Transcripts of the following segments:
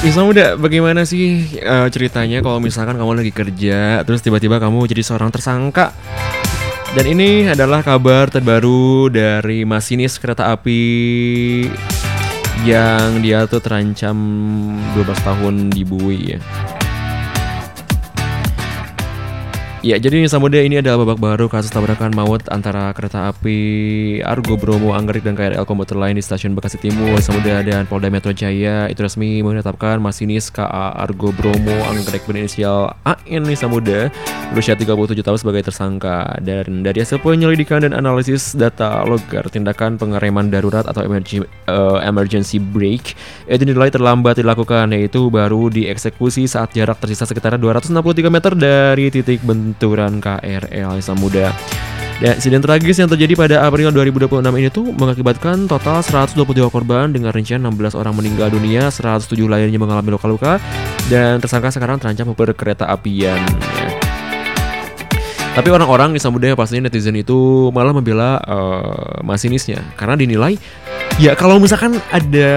Bisa muda, bagaimana sih ceritanya kalau misalkan kamu lagi kerja, terus tiba-tiba kamu jadi seorang tersangka? Dan ini adalah kabar terbaru dari masinis kereta api yang dia tuh terancam 12 tahun dibui ya. Ya, jadi nih Samudra, ini adalah babak baru kasus tabrakan maut antara kereta api Argo Bromo Anggrek dan KRL komuter lain di stasiun Bekasi Timur, Samudra, dan Polda Metro Jaya itu resmi menetapkan masinis KA Argo Bromo Anggrek berinisial AN nih Samudra, berusia 37 tahun sebagai tersangka. Dan dari hasil penyelidikan dan analisis data logar tindakan pengereman darurat atau emergency brake itu dinilai terlambat dilakukan, yaitu baru dieksekusi saat jarak tersisa sekitar 263 meter dari titik benturan KRL Samudra. Dan insiden tragis yang terjadi pada April 2026 ini tuh mengakibatkan total 122 korban dengan rincian 16 orang meninggal dunia, 107 lainnya mengalami luka-luka, dan tersangka sekarang terancam berkereta apian ya. Tapi orang-orang di Samudra, pastinya netizen itu malah membela masinisnya karena dinilai ya kalau misalkan ada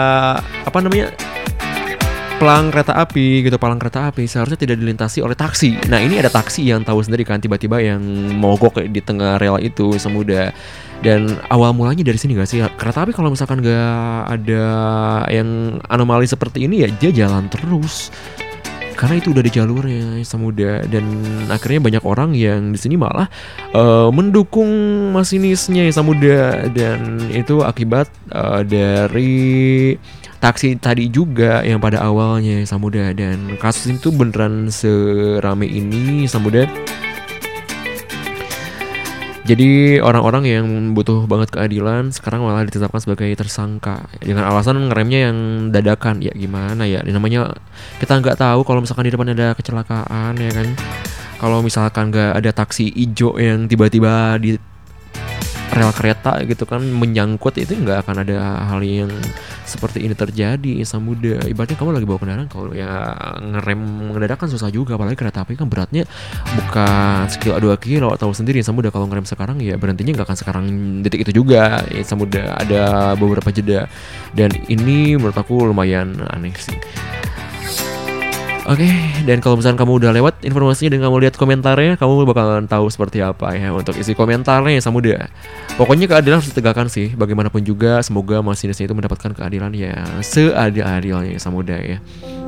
palang kereta api seharusnya tidak dilintasi oleh taksi. Nah, ini ada taksi yang tahu sendiri kan, tiba-tiba yang mogok di tengah rel itu Samudra. Dan awal mulanya dari sini gak sih? Kereta api kalau misalkan gak ada yang anomali seperti ini ya dia jalan terus, karena itu udah di jalurnya Samudra. Dan akhirnya banyak orang yang di sini malah mendukung masinisnya Samudra, dan itu akibat dari taksi tadi juga yang pada awalnya Samudra. Dan kasus itu beneran serame ini Samudra. Jadi orang-orang yang butuh banget keadilan sekarang malah ditetapkan sebagai tersangka dengan alasan ngeremnya yang dadakan. Ya gimana ya, namanya kita nggak tahu kalau misalkan di depan ada kecelakaan ya kan. Kalau misalkan nggak ada taksi ijo yang tiba-tiba di rel kereta gitu kan menyangkut, itu nggak akan ada hal yang seperti ini terjadi Samudra. Ibaratnya kamu lagi bawa kendaraan, kalau ya ngerem mendadak kan susah juga, apalagi kereta api kan beratnya bukan sekilo 2 kilo, tahu sendiri Samudra. Kalau ngerem sekarang ya berhentinya nggak akan sekarang detik itu juga ya Samudra, ada beberapa jeda. Dan ini menurut aku lumayan aneh sih. Oke, dan kalau misalkan kamu udah lewat informasinya dan kamu lihat komentarnya, kamu bakalan tahu seperti apa ya untuk isi komentarnya Samudra. Pokoknya keadilan harus ditegakkan sih, bagaimanapun juga. Semoga masinisnya itu mendapatkan keadilan ya seadil-adilnya Samudra ya.